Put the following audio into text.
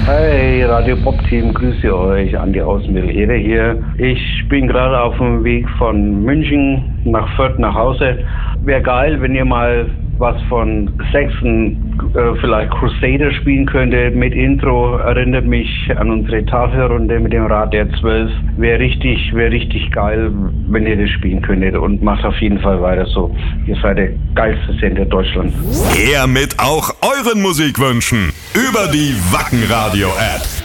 Hey, Radio Pop Team, grüße euch, Andi aus Mittelede hier. Ich bin gerade auf dem Weg von München nach Fürth nach Hause. Wäre geil, wenn ihr mal was von Saxon, vielleicht Crusader spielen könntet mit Intro. Erinnert mich an unsere Tafelrunde mit dem Rad der 12. Wäre richtig geil, wenn ihr das spielen könntet, und macht auf jeden Fall weiter so. Ihr seid der geilste Sender Deutschlands. Her mit auch euren Musikwünschen über die Wacken Radio App.